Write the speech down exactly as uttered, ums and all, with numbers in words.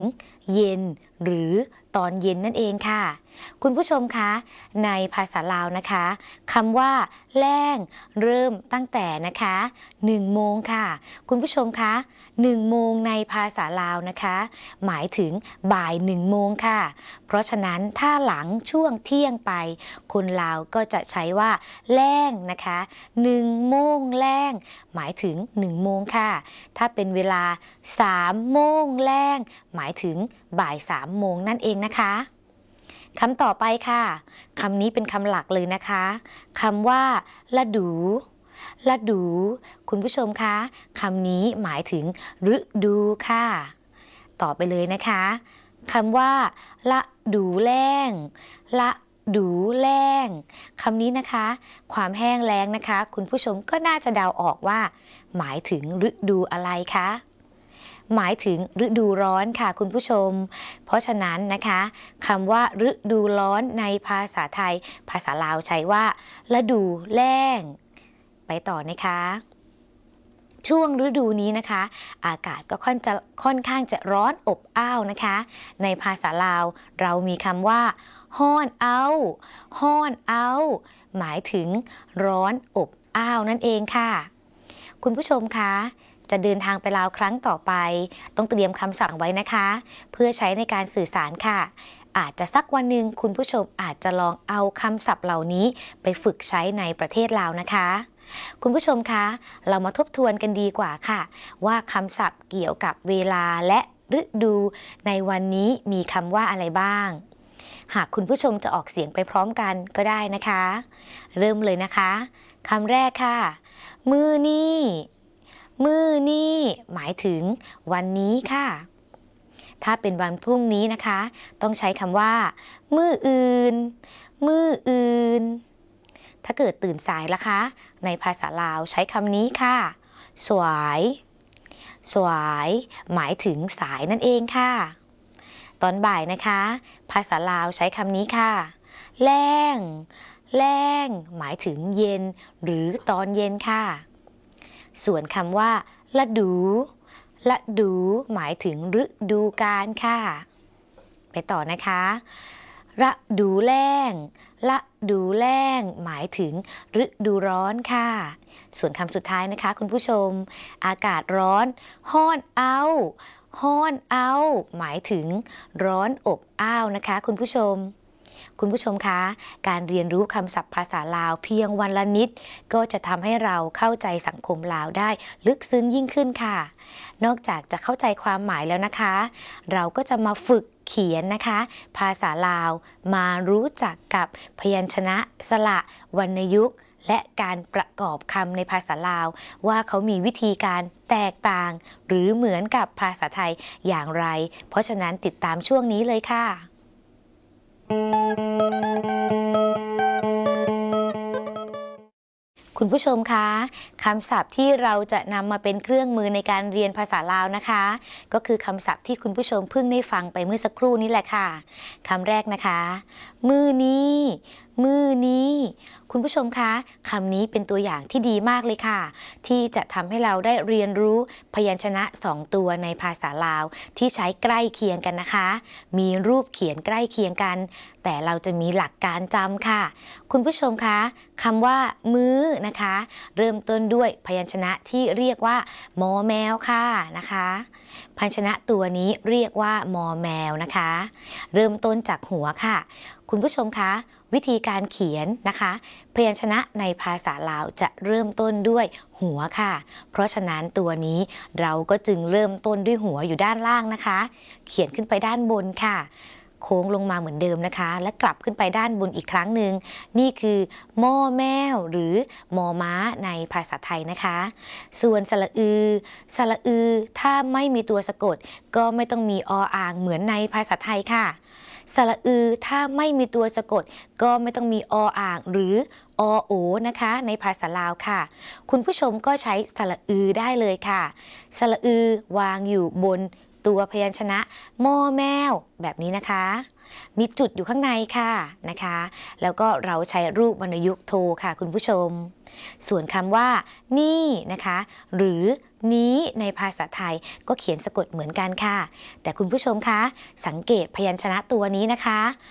เย็นหรือตอนเย็นนั่นเองค่ะคุณผู้ชมคะในภาษาลาวนะคะคำว่าแล้งเริ่มตั้งแต่นะคะหนึ่งโมงค่ะคุณผู้ชมคะหนึ่งโมงในภาษาลาวนะคะหมายถึงบ่ายหนึ่งโมงค่ะเพราะฉะนั้นถ้าหลังช่วงเที่ยงไปคนลาวก็จะใช้ว่าแล้งนะคะหนึ่งโมงแล้งหมายถึงหนึ่งโมงค่ะถ้าเป็นเวลาสามโมงแล้งหมายถึงบ่ายสามโมงนั่นเองนะคะคำต่อไปค่ะคำนี้เป็นคำหลักเลยนะคะคำว่าละดูละดูคุณผู้ชมคะคำนี้หมายถึงฤดูค่ะต่อไปเลยนะคะคำว่าละดูแล้งละดูแล้งคำนี้นะคะความแห้งแล้งนะคะคุณผู้ชมก็น่าจะเดาออกว่าหมายถึงฤดูอะไรคะหมายถึงฤดูร้อนค่ะคุณผู้ชมเพราะฉะนั้นนะคะคำว่าฤดูร้อนในภาษาไทยภาษาลาวใช้ว่าฤดูแล้งไปต่อนะคะช่วงฤดูนี้นะคะอากาศก็ค่อนจะค่อนข้างจะร้อนอบอ้าวนะคะในภาษาลาวเรามีคำว่าฮ้อนเอาฮ้อนเอาหมายถึงร้อนอบอ้าวนั่นเองค่ะคุณผู้ชมคะจะเดินทางไปลาวครั้งต่อไปต้องเตรียมคำสั่งไว้นะคะเพื่อใช้ในการสื่อสารค่ะอาจจะสักวันหนึ่งคุณผู้ชมอาจจะลองเอาคำศัพท์เหล่านี้ไปฝึกใช้ในประเทศลาวนะคะคุณผู้ชมคะเรามาทบทวนกันดีกว่าค่ะว่าคำศัพท์เกี่ยวกับเวลาและฤดูในวันนี้มีคำว่าอะไรบ้างหากคุณผู้ชมจะออกเสียงไปพร้อมกันก็ได้นะคะเริ่มเลยนะคะคำแรกค่ะมื้อนี้มื้อนี้หมายถึงวันนี้ค่ะถ้าเป็นวันพรุ่งนี้นะคะต้องใช้คำว่ามื้ออื่นมื้ออื่นถ้าเกิดตื่นสายล่ะคะในภาษาลาวใช้คำนี้ค่ะสวายสวายหมายถึงสายนั่นเองค่ะตอนบ่ายนะคะภาษาลาวใช้คำนี้ค่ะแล้งแล้งหมายถึงเย็นหรือตอนเย็นค่ะส่วนคำว่าละดูละดูหมายถึงฤดูกาลค่ะไปต่อนะคะละดูแล้งละดูแล้งหมายถึงฤดูร้อนค่ะส่วนคำสุดท้ายนะคะคุณผู้ชมอากาศร้อนฮ้อนเอาฮ้อนเอาหมายถึงร้อนอบอ้าวนะคะคุณผู้ชมคุณผู้ชมคะการเรียนรู้คำศัพท์ภาษาลาวเพียงวันละนิดก็จะทำให้เราเข้าใจสังคมลาวได้ลึกซึ้งยิ่งขึ้นค่ะนอกจากจะเข้าใจความหมายแล้วนะคะเราก็จะมาฝึกเขียนนะคะภาษาลาวมารู้จักกับพยัญชนะสระวรรณยุกต์และการประกอบคำในภาษาลาวว่าเขามีวิธีการแตกต่างหรือเหมือนกับภาษาไทยอย่างไรเพราะฉะนั้นติดตามช่วงนี้เลยค่ะคุณผู้ชมคะคำศัพท์ที่เราจะนำมาเป็นเครื่องมือในการเรียนภาษาลาวนะคะก็คือคำศัพท์ที่คุณผู้ชมเพิ่งได้ฟังไปเมื่อสักครู่นี้แหละค่ะคำแรกนะคะมื้อนี้มื้อนี้คุณผู้ชมคะคำนี้เป็นตัวอย่างที่ดีมากเลยค่ะที่จะทำให้เราได้เรียนรู้พยัญชนะสองตัวในภาษาลาวที่ใช้ใกล้เคียงกันนะคะมีรูปเขียนใกล้เคียงกันแต่เราจะมีหลักการจำค่ะคุณผู้ชมคะคำว่ามื้อนะคะเริ่มต้นด้วยพยัญชนะที่เรียกว่ามอแมวค่ะนะคะพยัญชนะตัวนี้เรียกว่ามอแมวนะคะเริ่มต้นจากหัวค่ะคุณผู้ชมคะวิธีการเขียนนะคะพยัญชนะในภาษาลาวจะเริ่มต้นด้วยหัวค่ะเพราะฉะนั้นตัวนี้เราก็จึงเริ่มต้นด้วยหัวอยู่ด้านล่างนะคะเขียนขึ้นไปด้านบนค่ะโค้งลงมาเหมือนเดิมนะคะและกลับขึ้นไปด้านบนอีกครั้งหนึ่งนี่คือมอแมวหรือมอม้าในภาษาไทยนะคะส่วนสระอือสระอือถ้าไม่มีตัวสะกดก็ไม่ต้องมีออ่างเหมือนในภาษาไทยค่ะสระอือถ้าไม่มีตัวสะกดก็ไม่ต้องมีออ่างหรืออโอนะคะในภาษาลาวค่ะคุณผู้ชมก็ใช้สระอือได้เลยค่ะสระอือวางอยู่บนตัวพยัญชนะมอแมวแบบนี้นะคะมีจุดอยู่ข้างในค่ะนะคะแล้วก็เราใช้รูปวรรณยุกต์โทค่ะคุณผู้ชมส่วนคำว่านี่นะคะหรือนี้ในภาษาไทยก็เขียนสะกดเหมือนกันค่ะแต่คุณผู้ชมคะสังเกตพยัญชนะตัวนี้นะคะ